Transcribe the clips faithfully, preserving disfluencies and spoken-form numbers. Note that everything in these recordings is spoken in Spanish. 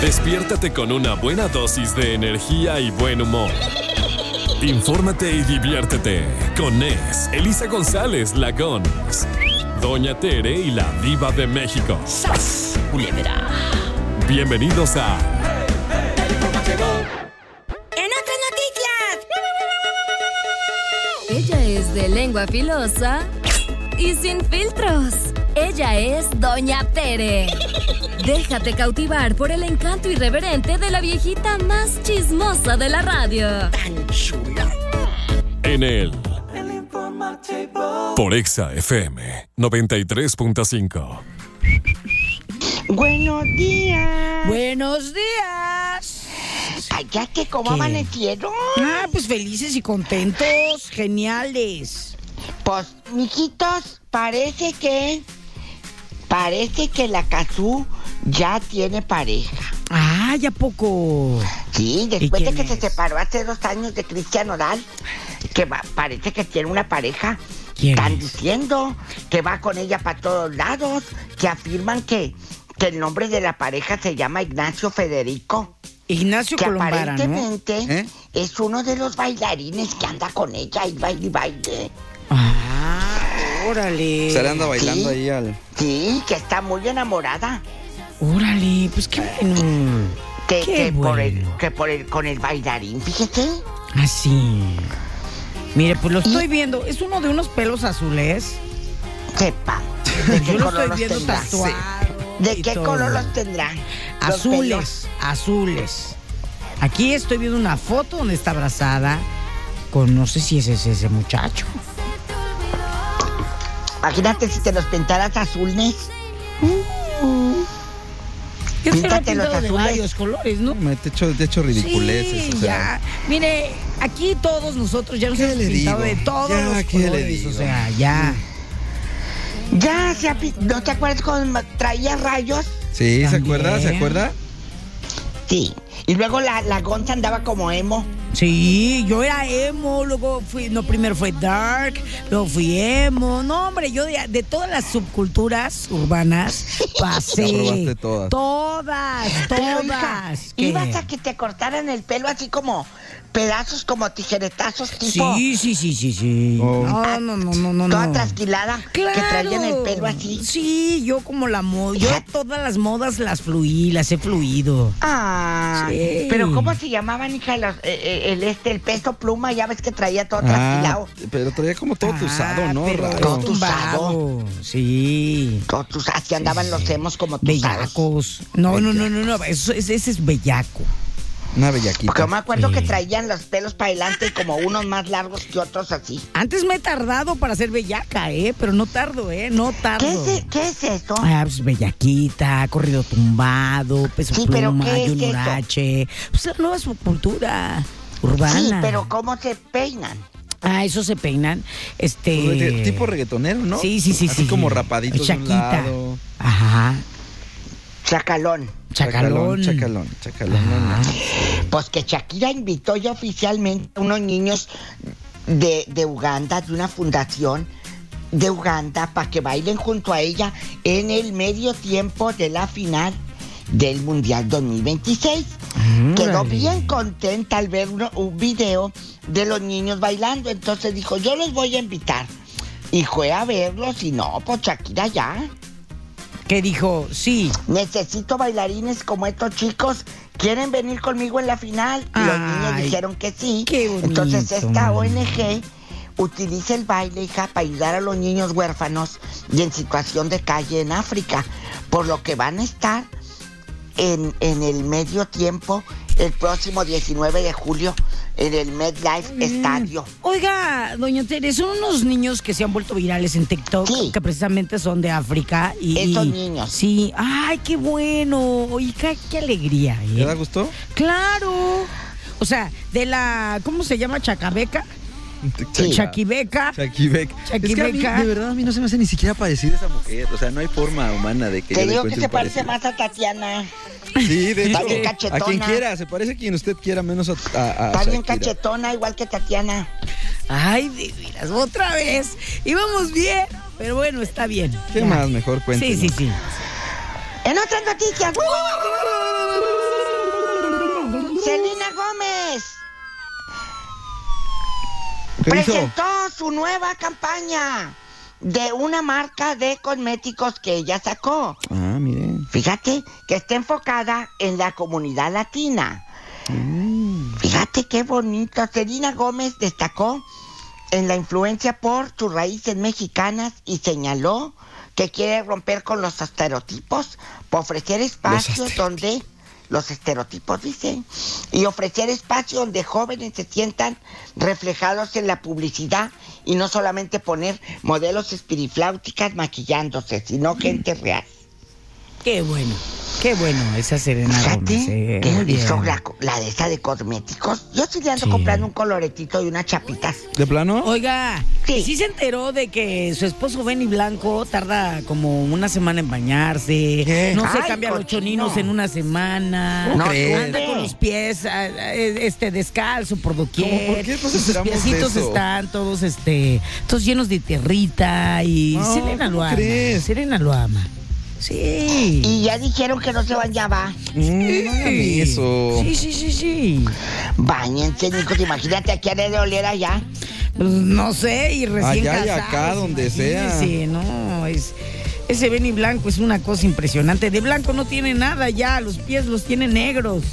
Despiértate con una buena dosis de energía y buen humor. Infórmate y diviértete con Ness, Elisa González, la Gons, Doña Tere y la Diva de México. ¡Sas! Culebra. Bienvenidos a... ¡En otras noticias! Ella es de lengua filosa y sin filtros. Ella es Doña Tere. Déjate cautivar por el encanto irreverente de la viejita más chismosa de la radio. ¡Tan chula! En el... El informativo. Por Exa F M noventa y tres punto cinco. ¡Buenos días! ¡Buenos días! Cállate, ¿cómo ¿Qué? amanecieron? Ah, pues felices y contentos, geniales. Pues, mijitos, parece que... Parece que la Cazú ya tiene pareja. Ah, ¿ya poco? Sí, después de quién que se es? separó hace dos años de Cristian Nodal, que va, parece que tiene una pareja. ¿Quién Están es? diciendo que va con ella para todos lados, que afirman que, que el nombre de la pareja se llama Ignacio Federico. Ignacio Que Colombara, ¿no? aparentemente ¿Eh? es uno de los bailarines que anda con ella y baile y baile. Ah, órale. Se le anda bailando Sí. ahí al... Sí, que está muy enamorada. Órale, pues qué bueno. Que, Qué que por el, bueno. que por el, con el bailarín, fíjese. Así. Mire, pues lo estoy viendo. Es uno de unos pelos azules. Sepa. ¿De qué Yo lo color estoy los viendo tendrá? tatuado. ¿De y qué todo. color los tendrá? Los Azules, pelos. azules. Aquí estoy viendo una foto donde está abrazada con, no sé si ese es ese muchacho. Imagínate si te los pintaras azules. Yo se lo he Píntate los pintado de azules. varios colores, ¿no? Me te echo, te echo ridiculeces, Sí, o sea... ya. Mire, aquí todos nosotros ya nos ¿Qué hemos le pintado digo? de todos Ya, los ¿qué le colores, digo? o sea, ya. Ya se ha pi- ¿No te acuerdas cuando traía rayos? Sí, ¿se También. acuerda? ¿Se acuerda? Sí. Y luego la, la Gonza andaba como emo. Sí, yo era emo, luego fui, no, primero fue dark, luego fui emo. No, hombre, yo de, de todas las subculturas urbanas pasé. Ya probaste todas. Todas, Pero, hija, todas. ¿Qué? ibas a que te cortaran el pelo así como pedazos, como tijeretazos, tipo. Sí, sí, sí, sí, sí. Oh. No, no, no, no, no. Toda no. trasquilada. Claro. Que traían el pelo así. Sí, yo como la moda. Yo todas las modas las fluí, las he fluido. Ah, Sí. pero ¿cómo se llamaban, hija? Los, eh, eh, el este, el peso pluma, ya ves que traía todo Ah, trasquilado. pero traía como todo tusado, ¿no? Ah, pero Raro. Todo tumbado. Sí. Todos tus- así andaban los emos como tú sabes. Bellacos. No, no, no, no, no. Eso, ese, ese es bellaco. Una bellaquita. Porque yo me acuerdo Sí. que traían los pelos para adelante y como unos más largos que otros así. Antes me he tardado para ser bellaca, ¿eh? Pero no tardo, ¿eh? No tardo. ¿Qué es, e- qué es eso? Ah, pues bellaquita, corrido tumbado, peso Sí, pero pluma, ¿qué es yunorache. Pues la nueva subcultura urbana. Sí, pero ¿cómo se peinan? Ah, eso se peinan. Este. Regga- Tipo reggaetonero, ¿no? Sí, sí, sí, Así sí. como rapaditos de un Chaquita. lado. Ajá. Chacalón. Chacalón. Chacalón, chacalón. Ajá. Pues que Shakira invitó ya oficialmente a unos niños de, de Uganda, de una fundación de Uganda, para que bailen junto a ella en el medio tiempo de la final del Mundial dos mil veintiséis. Quedó Órale. bien contenta al ver uno- un video de los niños bailando. Entonces dijo, yo los voy a invitar. Y fue a verlos y no, pues Shakira ya. Que dijo, sí. Necesito bailarines como estos chicos. ¿Quieren venir conmigo en la final? Y los niños Ay, dijeron que sí. qué bonito. Entonces esta O N G utiliza el baile, hija, para ayudar a los niños huérfanos y en situación de calle en África. Por lo que van a estar en, en el medio tiempo el próximo diecinueve de julio en el MetLife Estadio. Oiga, doña Tere, son unos niños que se han vuelto virales en TikTok, Sí. que precisamente son de África. Y, Esos y- niños. Sí, ay, qué bueno. Oiga, qué alegría. ¿eh? ¿Te da gusto? Claro. O sea, de la, ¿cómo se llama? Chacabeca. Sí. Chaquibeca. Chaquibek. Es que a mí, Chaquibeca. de verdad, a mí no se me hace ni siquiera parecida esa mujer. O sea, no hay forma humana de que Te yo le digo que encuentre se un parece parecido. más a Tatiana. Sí, de hecho, Está bien a cachetona. quien quiera, se parece a quien usted quiera, menos a, a, a Está bien Shakira. cachetona, igual que Tatiana. Ay, de veras, otra vez. Íbamos bien, pero bueno, está bien. ¿Qué Ya. más? Mejor cuéntenos. Sí, sí, sí. En otras noticias. presentó su nueva campaña de una marca de cosméticos que ella sacó. Ah, miren. Fíjate que está enfocada en la comunidad latina. Mm. Fíjate qué bonito. Selena Gómez destacó en la influencia por sus raíces mexicanas y señaló que quiere romper con los estereotipos, por ofrecer espacios donde los estereotipos dicen y ofrecer espacios donde jóvenes se sientan reflejados en la publicidad y no solamente poner modelos espirifláuticas maquillándose, sino gente real. Qué bueno, qué bueno esa Selena Gómez. Eh, que hizo la, la de esa de cosméticos. Yo sí le ando sí. comprando un coloretito y unas chapitas. ¿De plano? Oiga, sí. sí se enteró de que su esposo Benny Blanco tarda como una semana en bañarse. ¿Qué? No se Ay, cambia cochino. los choninos en una semana. No, anda con los pies este descalzo por doquier. ¿Por qué nos Sus piecitos están todos este todos llenos de tierrita y no, Selena lo ama. Crees? Selena lo ama. Sí. Y ya dijeron que no se bañaba. Sí. No hagan eso. Sí, sí, sí, sí. Báñense, Nico. Imagínate aquí a de oler allá. Pues no sé, y recién allá casados. Allá y acá, donde sea. Sí, no, es... Ese Benny Blanco es una cosa impresionante. De blanco no tiene nada ya, los pies los tiene negros.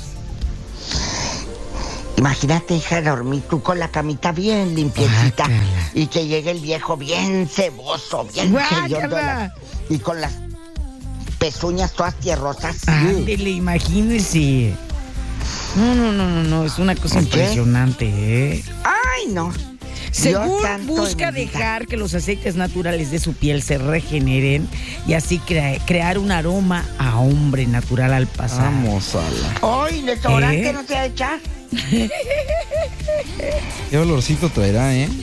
Imagínate, hija, dormir tú con la camita bien limpiecita. Guácala. Y que llegue el viejo bien ceboso, bien hediondo. Y con las pezuñas todas tierrosas. Ándele, imagínese. No, no, no, no, no, es una cosa ¿Qué? impresionante, ¿eh? Ay, no. Según busca dejar que los aceites naturales de su piel se regeneren y así crea, crear un aroma a hombre natural al pasar. Vamos a la... ¡Ay, desodorante ¿Eh? no se va a echar! Qué olorcito traerá, ¿eh?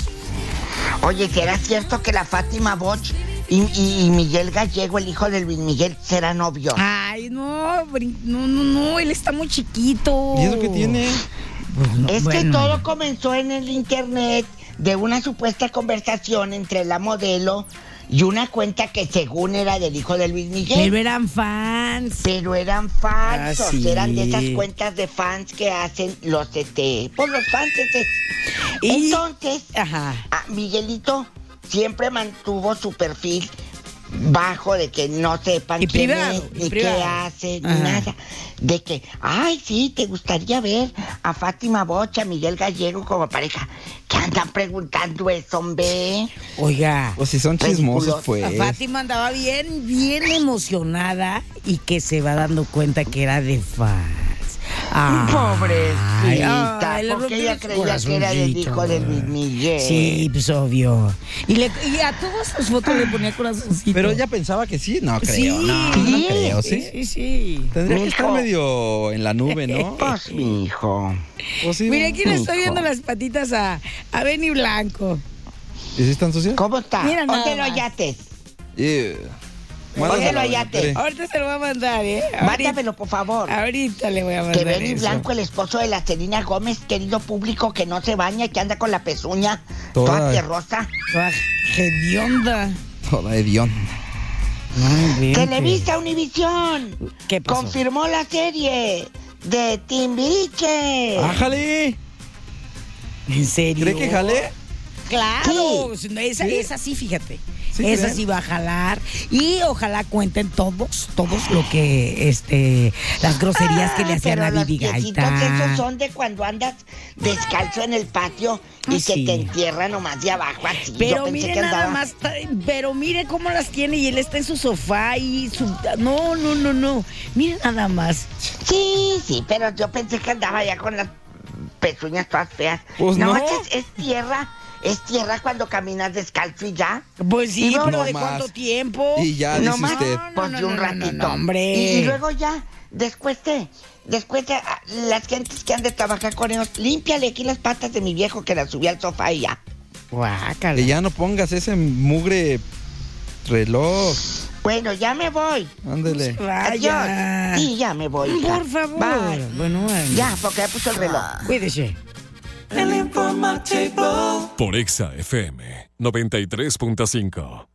Oye, ¿será cierto que la Fátima Boch y, y, y Miguel Gallego, el hijo de Luis Miguel, será novio? Ay, no, no, no, no, él está muy chiquito. ¿Y eso qué tiene? Pues no, es bueno. que todo comenzó en el internet de una supuesta conversación entre la modelo y una cuenta que según era del hijo de Luis Miguel. Pero eran fans. Pero eran falsos, ah, sí. eran de esas cuentas de fans que hacen los este, pues los fans este. Y... Entonces, Ajá. A Miguelito siempre mantuvo su perfil bajo de que no sepan y quién privado, es, ni privado. qué hace, ni Ajá. nada. De que, ay, sí, te gustaría ver a Fátima Boch, a Miguel Gallego como pareja. ¿Qué andan preguntando eso, hombre? Oiga. O si son chismosos, pues. A Fátima andaba bien, bien emocionada y que se va dando cuenta que era de fans. Ah, pobrecita, ay, porque ella creía que era el hijo de Luis Miguel. Sí, pues obvio. Y, le, y a todas sus fotos le ponía corazoncito. Pero ella pensaba que sí, no creo. Sí, no, no creo, ¿sí? Sí, sí. Tendría mi que hijo. estar medio en la nube, ¿no? Pues, mi hijo. Pues sí, mira, aquí le estoy hijo. viendo las patitas a, a Benny Blanco. ¿Y si están sucias? ¿Cómo está? Mira nada ¿Dónde lo más. yates? Yeah. Póngelo allá, te. Ahorita se lo va a mandar, ¿eh? Mándamelo, por favor. Ahorita le voy a mandar Que Benny eso. Blanco, el esposo de la Selena Gómez, querido público, que no se baña, que anda con la pezuña toda, toda tierrosa. Toda hedionda. Toda hedionda. Televisa Univisión. ¿Qué pasó? Confirmó la serie de Timbiriche. ¡Ájale! ¿En serio? ¿Cree que jale? Claro, Sí. esa, ¿Sí? esa sí, fíjate. ¿Sí esa creen? sí va a jalar. Y ojalá cuenten todos, todos lo que, este, las groserías Ah, que le hacían pero a los Bibi piecitos Gaita. esos son de cuando andas descalzo en el patio y Ah, se sí. te entierra nomás de abajo así. Pero Yo pensé mire que nada andaba... más, pero mire cómo las tiene y él está en su sofá y su... No, no, no, no. Mire nada más. Sí, sí, pero yo pensé que andaba ya con las pezuñas todas feas. Pues no. Es, es tierra, es tierra cuando caminas descalzo y ya. Pues sí, Y luego pero no ¿de más. cuánto tiempo? Y ya, No dice más, usted. pues No, de no, un no, no, ratito. no, hombre. Y, y luego ya, después de, después de ah, las gentes que han de trabajar con ellos, límpiale aquí las patas de mi viejo que las subí al sofá y ya. Guácala. Que ya no pongas ese mugre reloj. Bueno, ya me voy. Ándele. Vaya. Adiós. Sí, ya me voy. hija. Por favor. Bye. Bueno, bueno. Ya, porque ya puso el reloj. Cuídese. Por Exa F M noventa y tres punto cinco.